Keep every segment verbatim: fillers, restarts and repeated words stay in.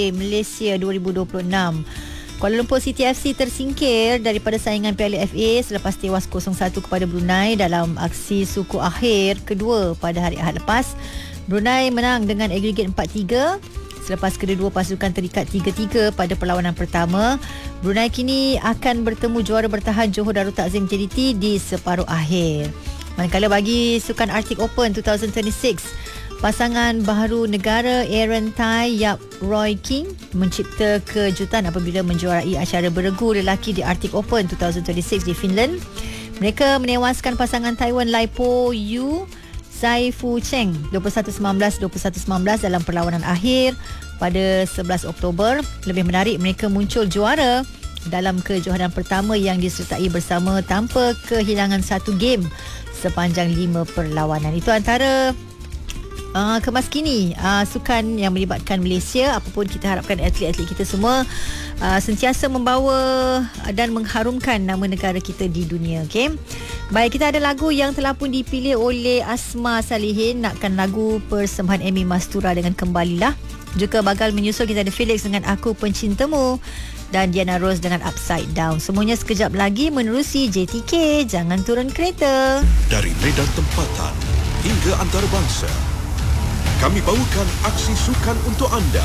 Malaysia dua ribu dua puluh enam. Kuala Lumpur City F C tersingkir daripada saingan Piala F A selepas tewas kosong satu kepada Brunei dalam aksi suku akhir kedua pada hari Ahad lepas. Brunei menang dengan agregat empat tiga selepas kedua-dua pasukan terikat tiga tiga pada perlawanan pertama. Brunei kini akan bertemu juara bertahan Johor Darul Takzim J D T di separuh akhir. Manakala bagi Sukan Arctic Open dua ribu dua puluh enam, pasangan baharu negara Aaron Tai Yap Roy King mencipta kejutan apabila menjuarai acara beregu lelaki di Arctic Open dua ribu dua puluh enam di Finland. Mereka menewaskan pasangan Taiwan Lai Po Yu Zai Fu Cheng dua puluh satu sembilan belas dua puluh satu sembilan belas dalam perlawanan akhir pada sebelas Oktober. Lebih menarik, mereka muncul juara dalam kejohanan pertama yang disertai bersama tanpa kehilangan satu game sepanjang lima perlawanan. Itu antara Uh, kemas kini uh, sukan yang melibatkan Malaysia. Apapun, kita harapkan atlet-atlet kita semua uh, sentiasa membawa dan mengharumkan nama negara kita di dunia. Okay? Baik, kita ada lagu yang telah pun dipilih oleh Asma Salihin. Nakkan lagu persembahan Amy Mastura dengan Kembalilah. Juga bakal menyusul kita ada Felix dengan Aku Pencintamu dan Diana Rose dengan Upside Down. Semuanya sekejap lagi menerusi J T K. Jangan turun kereta. Dari medan tempatan hingga antarabangsa, kami bawakan aksi sukan untuk anda.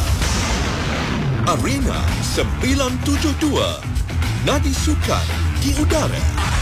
Arena sembilan tujuh dua, nadi sukan di udara.